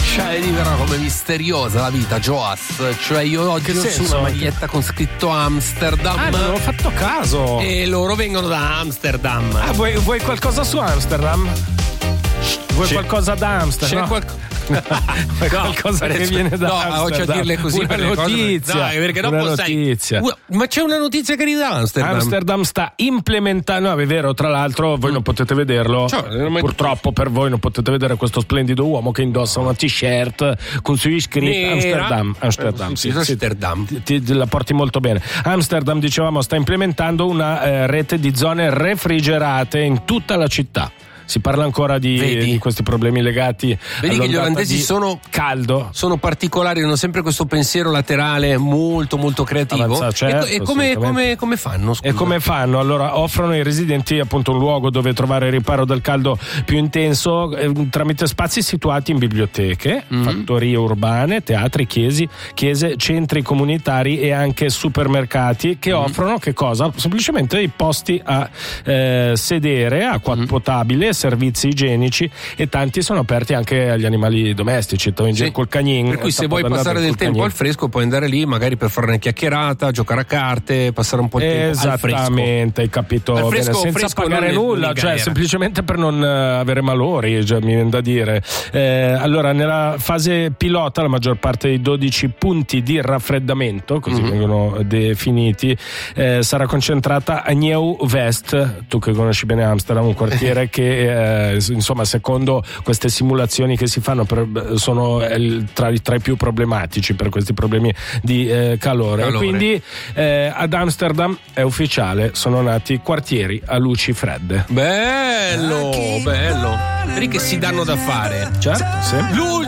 Cioè, però come misteriosa la vita, Joas. Cioè, io oggi ho su una maglietta con scritto Amsterdam. Non avevo fatto caso. E loro vengono da Amsterdam. Vuoi qualcosa su Amsterdam? Vuoi qualcosa da Amsterdam? C'è qualcosa che viene da Amsterdam. Oggi a dirle così una notizia. Perché dopo notizia. Ma c'è una notizia che arriva da Amsterdam. Amsterdam sta implementando, no, è vero, tra l'altro voi non potete vederlo, purtroppo per voi non potete vedere questo splendido uomo che indossa una t-shirt con su scritto Amsterdam. Amsterdam. Ti la porti molto bene. Amsterdam, dicevamo, sta implementando una rete di zone refrigerate in tutta la città. Si parla ancora di questi problemi legati. Vedi che gli olandesi sono caldo, sono particolari, hanno sempre questo pensiero laterale molto molto creativo. Certo, e come fanno? Scusa? E come fanno? Allora offrono ai residenti appunto un luogo dove trovare riparo dal caldo più intenso tramite spazi situati in biblioteche, fattorie urbane, teatri, chiese, centri comunitari e anche supermercati che offrono che cosa? Semplicemente dei posti a sedere, acqua potabile, servizi igienici, e tanti sono aperti anche agli animali domestici, col cagnin. Per cui se vuoi passare del tempo al fresco puoi andare lì magari per fare una chiacchierata, giocare a carte, passare un po' di tempo al fresco. Esattamente, hai capito bene, senza pagare nulla, cioè semplicemente per non avere malori, cioè, mi viene da dire. Allora, nella fase pilota la maggior parte dei 12 punti di raffreddamento, così vengono definiti, sarà concentrata a Nieuw West, tu che conosci bene Amsterdam, un quartiere che insomma, secondo queste simulazioni che si fanno sono tra i più problematici per questi problemi di calore. E quindi ad Amsterdam è ufficiale, sono nati quartieri a luci fredde. Bello. Vedi che si danno da fare. Certo, sì.